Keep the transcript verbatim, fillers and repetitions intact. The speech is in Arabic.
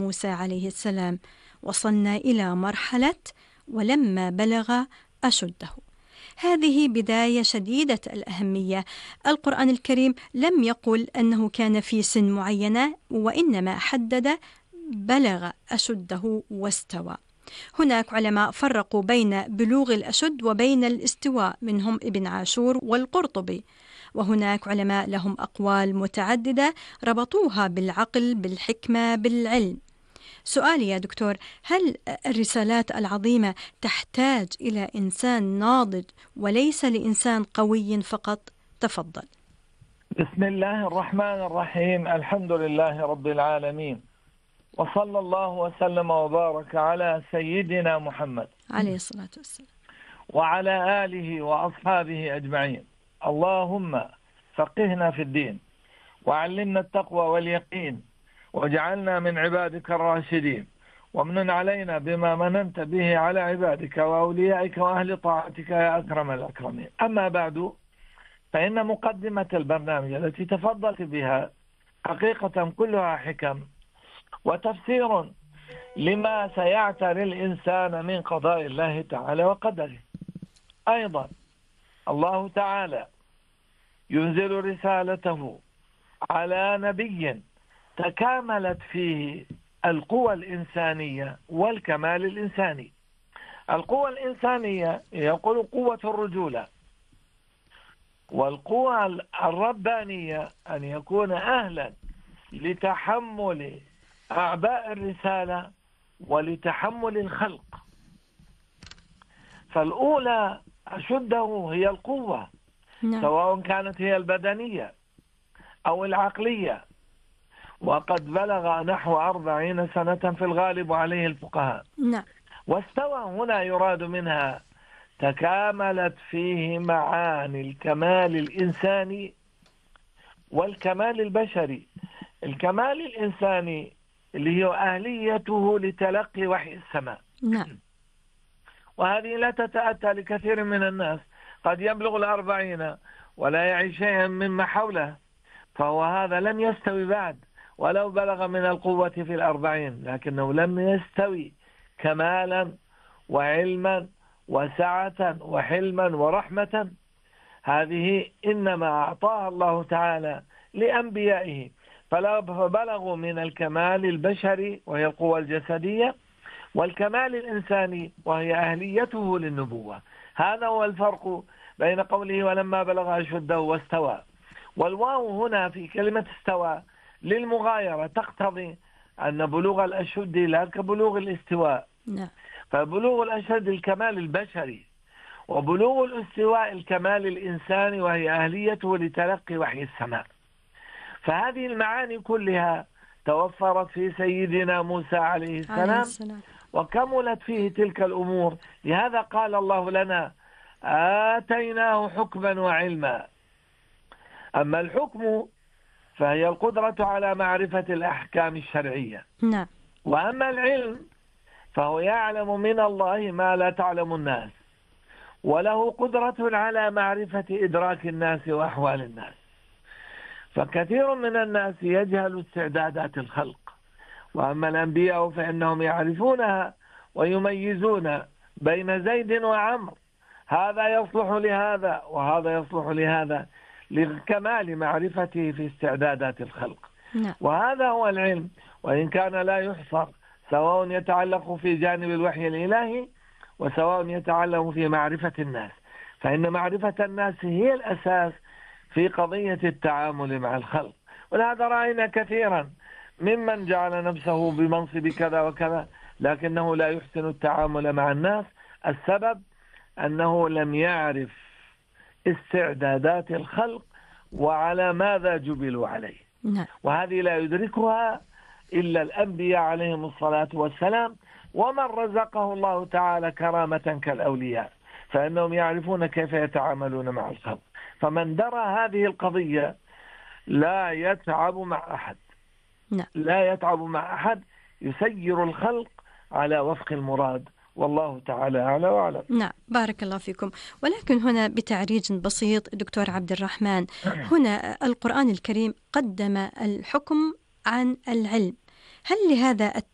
موسى عليه السلام وصلنا إلى مرحلة ولما بلغ أشده. هذه بداية شديدة الأهمية. القرآن الكريم لم يقل أنه كان في سن معينة، وإنما حدد بلغ أشده واستوى. هناك علماء فرقوا بين بلوغ الأشد وبين الاستواء، منهم ابن عاشور والقرطبي، وهناك علماء لهم أقوال متعددة ربطوها بالعقل، بالحكمة، بالعلم. سؤالي يا دكتور، هل الرسالات العظيمة تحتاج إلى إنسان ناضج وليس لإنسان قوي فقط؟ تفضل. بسم الله الرحمن الرحيم. الحمد لله رب العالمين، وصلى الله وسلم وبارك على سيدنا محمد عليه الصلاة والسلام وعلى آله وأصحابه أجمعين. اللهم فقهنا في الدين، وعلمنا التقوى واليقين، واجعلنا من عبادك الراشدين، ومن علينا بما مننت به على عبادك وأوليائك وأهل طاعتك يا أكرم الأكرمين. أما بعد، فإن مقدمة البرنامج التي تفضلت بها حقيقة كلها حكم وتفسير لما سيعتري الإنسان من قضاء الله تعالى وقدره. أيضا الله تعالى ينزل رسالته على نبي تكاملت فيه القوى الإنسانية والكمال الإنساني. القوى الإنسانية يقول قوة الرجولة، والقوى الربانية أن يكون أهلا لتحمل أعباء الرسالة ولتحمل الخلق. فالأولى أشده هي القوة، نعم. سواء كانت هي البدنية أو العقلية، وقد بلغ نحو أربعين سنة في الغالب عليه الفقهاء. نعم. واستوى هنا يراد منها تكاملت فيه معاني الكمال الإنساني والكمال البشري. الكمال الإنساني اللي هي أهليته لتلقي وحي السماء. نعم. وهذه لا تتأتى لكثير من الناس، قد يبلغ الأربعين ولا يعي شيئا مما حوله، فهو هذا لم يستوي بعد ولو بلغ من القوة في الأربعين، لكنه لم يستوي كمالا وعلما وسعة وحلما ورحمة. هذه إنما أعطاها الله تعالى لأنبيائه، فبلغوا من الكمال البشري وهي القوة الجسدية، والكمال الإنساني وهي أهليته للنبوة. هذا هو الفرق بين قوله ولما بلغ أشده واستوى. والواو هنا في كلمة استوى للمغايرة، تقتضي أن بلوغ الأشد لا كبلوغ الاستواء. نعم. فبلوغ الأشد الكمال البشري، وبلوغ الاستواء الكمال الإنساني وهي أهليته لتلقي وحي السماء. فهذه المعاني كلها توفرت في سيدنا موسى عليه السلام, عليه السلام. وكملت فيه تلك الأمور. لهذا قال الله لنا آتيناه حكما وعلما. أما الحكم فهي القدرة على معرفة الأحكام الشرعية. نعم. وأما العلم فهو يعلم من الله ما لا تعلم الناس، وله قدرة على معرفة إدراك الناس وأحوال الناس. فكثير من الناس يجهل استعدادات الخلق، وأما الأنبياء فإنهم يعرفونها ويميزون بين زيد وعمر، هذا يصلح لهذا وهذا يصلح لهذا، لكمال معرفته في استعدادات الخلق. نعم. وهذا هو العلم، وإن كان لا يحصر، سواء يتعلق في جانب الوحي الإلهي وسواء يتعلق في معرفة الناس، فإن معرفة الناس هي الأساس في قضية التعامل مع الخلق. ولهذا رأينا كثيرا ممن جعل نفسه بمنصب كذا وكذا لكنه لا يحسن التعامل مع الناس. السبب أنه لم يعرف استعدادات الخلق وعلى ماذا جبلوا عليه. نعم. وهذه لا يدركها إلا الأنبياء عليهم الصلاة والسلام، ومن رزقه الله تعالى كرامة كالأولياء، فإنهم يعرفون كيف يتعاملون مع الخلق. فمن درى هذه القضية لا يتعب مع أحد. نعم. لا يتعب مع أحد، يسير الخلق على وفق المراد، والله تعالى أعلى وأعلم. نعم، بارك الله فيكم. ولكن هنا بتعريج بسيط دكتور عبد الرحمن، هنا القرآن الكريم قدم الحكم عن العلم. هل لهذا